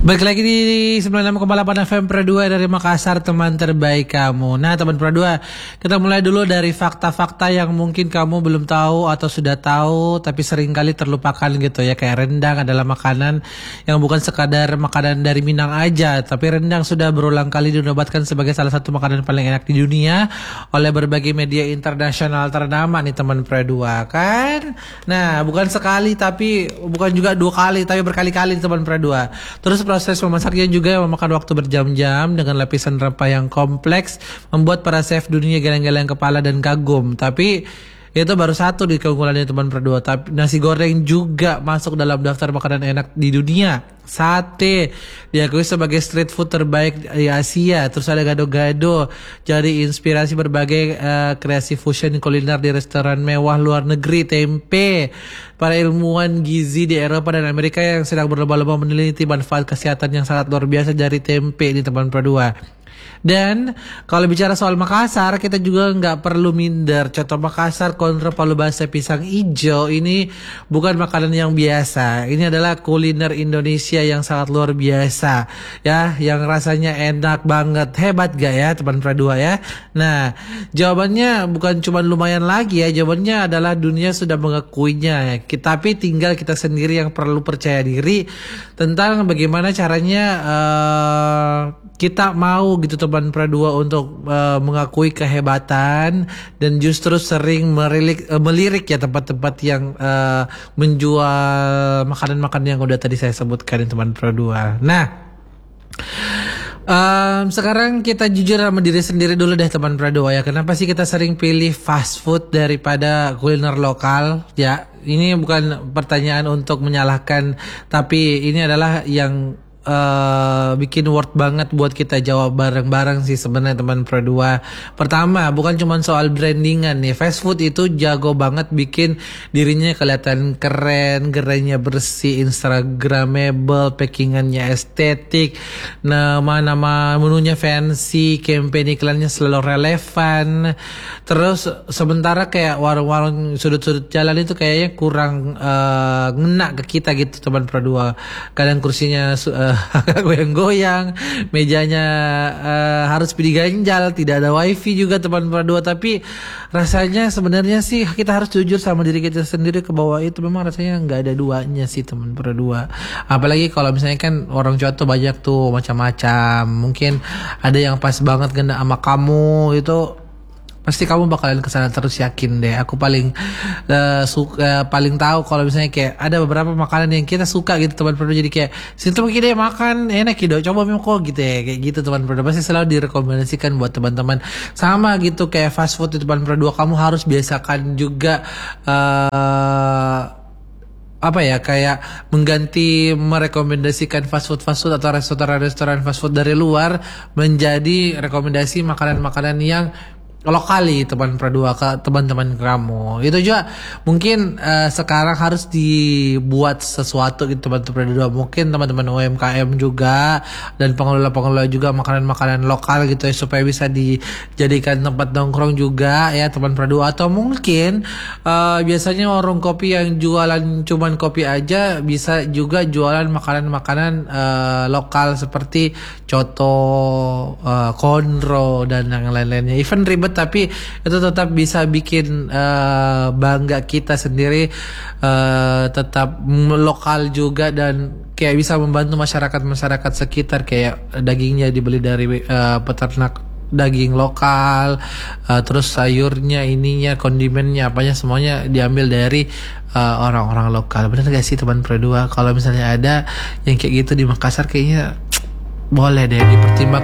Baik lagi di 96,8 FM Pro 2 dari Makassar, teman terbaik kamu. Nah teman Pro 2, kita mulai dulu dari fakta-fakta yang mungkin kamu belum tahu atau sudah tahu tapi seringkali terlupakan gitu ya. Kayak rendang adalah makanan yang bukan sekadar makanan dari Minang aja, tapi rendang sudah berulang kali dinobatkan sebagai salah satu makanan paling enak di dunia oleh berbagai media internasional ternama nih teman Pro 2 kan. Nah bukan sekali tapi bukan juga dua kali tapi berkali-kali teman Pro 2. Terus proses memasaknya juga memakan waktu berjam-jam dengan lapisan rempah yang kompleks, membuat para chef dunia geleng-geleng kepala dan kagum. Tapi itu baru satu di keunggulannya teman Pro 2. Tapi nasi goreng juga masuk dalam daftar makanan enak di dunia. Sate diakui sebagai street food terbaik di Asia. Terus ada gado-gado jadi inspirasi berbagai kreasi fusion kuliner di restoran mewah luar negeri. Tempe, para ilmuwan gizi di Eropa dan Amerika yang sedang berlomba-lomba meneliti manfaat kesehatan yang sangat luar biasa dari tempe ini teman Pro 2. Dan kalau bicara soal Makassar, kita juga nggak perlu minder. Contoh Makassar kontra Palu Basah pisang ijo ini bukan makanan yang biasa. Ini adalah kuliner Indonesia yang sangat luar biasa ya, yang rasanya enak banget. Hebat gak ya teman Pro 2 ya? Nah, jawabannya bukan cuma lumayan lagi ya. Jawabannya adalah dunia sudah mengakuinya ya. Tapi tinggal kita sendiri yang perlu percaya diri tentang bagaimana caranya kita mau gitu teman Pro 2 untuk mengakui kehebatan dan justru sering melirik ya tempat-tempat yang menjual makanan-makanan yang udah tadi saya sebutkan teman Pro 2. Nah, sekarang kita jujur sama diri sendiri dulu deh teman Pro 2 ya. Kenapa sih kita sering pilih fast food daripada kuliner lokal? Ya, ini bukan pertanyaan untuk menyalahkan, tapi ini adalah yang bikin worth banget buat kita jawab bareng-bareng sih sebenarnya teman Pro 2. Pertama, bukan cuma soal brandingan nih. Fast food itu jago banget bikin dirinya kelihatan keren, gerainya bersih, instagramable, packingannya estetik, nama-nama menunya fancy, campaign iklannya selalu relevan. Terus sementara kayak warung-warung sudut-sudut jalan itu kayaknya kurang ngena ke kita gitu teman Pro 2. Kadang kursinya goyang-goyang, mejanya harus diganjal, tidak ada wifi juga teman Pro 2. Tapi rasanya sebenarnya sih kita harus jujur sama diri kita sendiri ke bawah itu memang rasanya nggak ada duanya sih teman Pro 2. Apalagi kalau misalnya kan orang Jawa tuh banyak tuh macam-macam, mungkin ada yang pas banget kena sama kamu itu. Pasti kamu bakalan kesana terus, yakin deh. Aku paling paling tahu kalau misalnya kayak ada beberapa makanan yang kita suka gitu teman Pro 2. Jadi kayak situ kita makan enak gitu, coba memang kok gitu ya, kayak gitu teman Pro 2. Pasti selalu direkomendasikan buat teman-teman. Sama gitu kayak fast food itu teman Pro 2, kamu harus biasakan juga apa ya, kayak mengganti merekomendasikan fast food atau restoran fast food dari luar menjadi rekomendasi makanan-makanan yang lokali teman Pro 2 ke teman-teman kamu. Itu juga mungkin sekarang harus dibuat sesuatu gitu teman Pro 2. Mungkin teman-teman UMKM juga dan pengelola-pengelola juga makanan-makanan lokal gitu ya, supaya bisa dijadikan tempat nongkrong juga ya teman Pro 2. Atau mungkin biasanya warung kopi yang jualan cuman kopi aja bisa juga jualan makanan-makanan lokal seperti coto, konro dan yang lain-lainnya. Even ribet tapi itu tetap bisa bikin bangga kita sendiri, tetap lokal juga dan kayak bisa membantu masyarakat sekitar. Kayak dagingnya dibeli dari peternak daging lokal, terus sayurnya, ininya, kondimennya, apanya semuanya diambil dari orang-orang lokal. Benar gak sih teman Pro 2? Kalau misalnya ada yang kayak gitu di Makassar, kayaknya boleh deh dipertimbangkan